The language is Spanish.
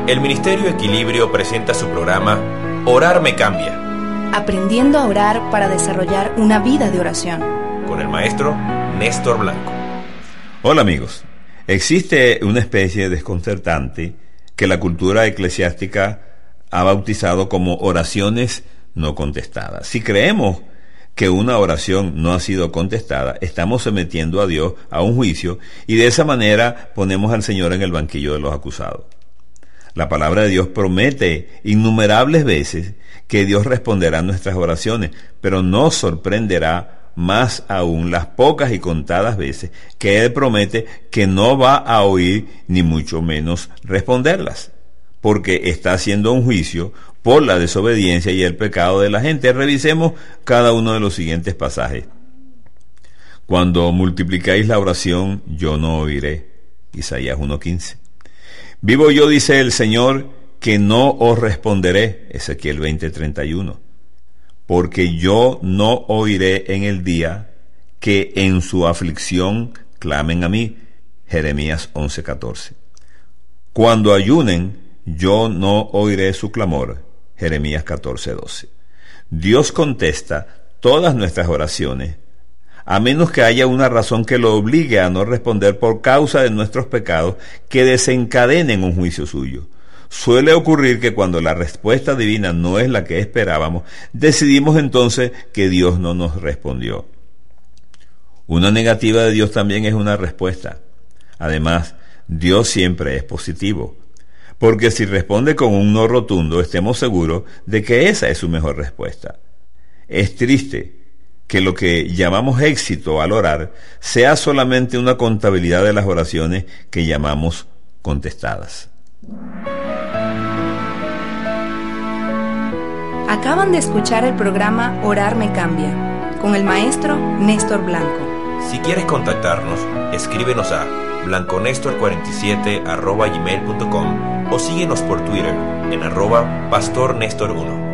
El Ministerio Equilibrio presenta su programa Orar me cambia. Aprendiendo a orar para desarrollar una vida de oración. Con el maestro Néstor Blanco. Hola amigos. Existe una especie desconcertante que la cultura eclesiástica ha bautizado como oraciones no contestadas. Si creemos que una oración no ha sido contestada, estamos sometiendo a Dios a un juicio y de esa manera ponemos al Señor en el banquillo de los acusados. La palabra de Dios promete innumerables veces que Dios responderá a nuestras oraciones, pero nos sorprenderá más aún las pocas y contadas veces que Él promete que no va a oír ni mucho menos responderlas, porque está haciendo un juicio por la desobediencia y el pecado de la gente. Revisemos cada uno de los siguientes pasajes. Cuando multiplicáis la oración, yo no oiré. Isaías 1:15. Vivo yo, dice el Señor, que no os responderé. Ezequiel 20:31. Porque yo no oiré en el día que en su aflicción clamen a mí. Jeremías 11:14. Cuando ayunen, yo no oiré su clamor. Jeremías 14:12. Dios contesta todas nuestras oraciones, a menos que haya una razón que lo obligue a no responder por causa de nuestros pecados que desencadenen un juicio suyo. Suele ocurrir que cuando la respuesta divina no es la que esperábamos, decidimos entonces que Dios no nos respondió. Una negativa de Dios también es una respuesta. Además, Dios siempre es positivo, porque si responde con un no rotundo, estemos seguros de que esa es su mejor respuesta. Es triste que lo que llamamos éxito al orar sea solamente una contabilidad de las oraciones que llamamos contestadas. Acaban de escuchar el programa Orar me cambia, con el maestro Néstor Blanco. Si quieres contactarnos, escríbenos a blanconestor47@gmail.com o síguenos por Twitter en @pastornestor1.